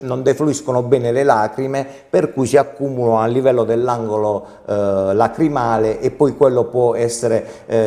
Non defluiscono bene le lacrime, per cui si accumulano a livello dell'angolo lacrimale e poi quello può essere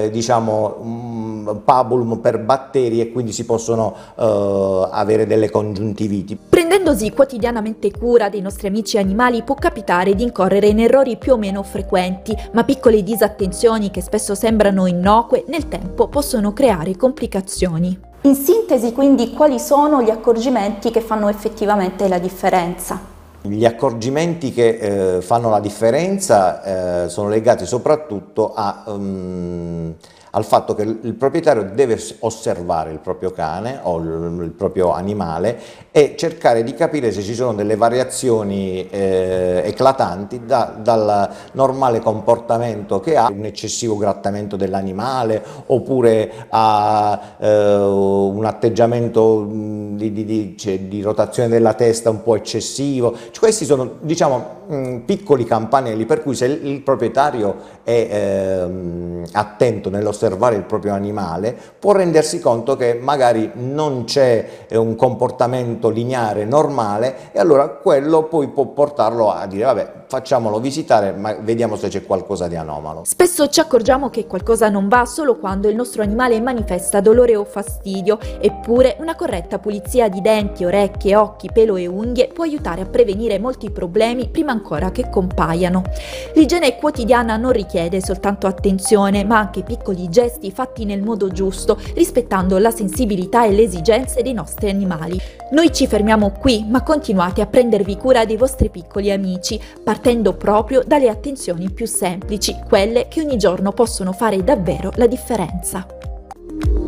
pabulum per batteri e quindi si possono avere delle congiuntiviti. Prendendosi quotidianamente cura dei nostri amici animali può capitare di incorrere in errori più o meno frequenti, ma piccole disattenzioni che spesso sembrano innocue nel tempo possono creare complicazioni. In sintesi, quindi, quali sono gli accorgimenti che fanno effettivamente la differenza? Gli accorgimenti che fanno la differenza sono legati soprattutto al fatto che il proprietario deve osservare il proprio cane o il proprio animale e cercare di capire se ci sono delle variazioni eclatanti dal normale comportamento che ha, un eccessivo grattamento dell'animale oppure a un atteggiamento di rotazione della testa un po' eccessivo. Questi sono, diciamo, piccoli campanelli per cui se il proprietario è attento nell'osservare il proprio animale può rendersi conto che magari non c'è un comportamento lineare normale e allora quello poi può portarlo a dire vabbè, facciamolo visitare ma vediamo se c'è qualcosa di anomalo. Spesso ci accorgiamo che qualcosa non va solo quando il nostro animale manifesta dolore o fastidio, eppure una corretta pulizia di denti, orecchie, occhi, pelo e unghie può aiutare a prevenire molti problemi prima ancora che compaiano. L'igiene quotidiana non richiede soltanto attenzione, ma anche piccoli gesti fatti nel modo giusto, rispettando la sensibilità e le esigenze dei nostri animali. Noi ci fermiamo qui, ma continuate a prendervi cura dei vostri piccoli amici, partendo proprio dalle attenzioni più semplici, quelle che ogni giorno possono fare davvero la differenza.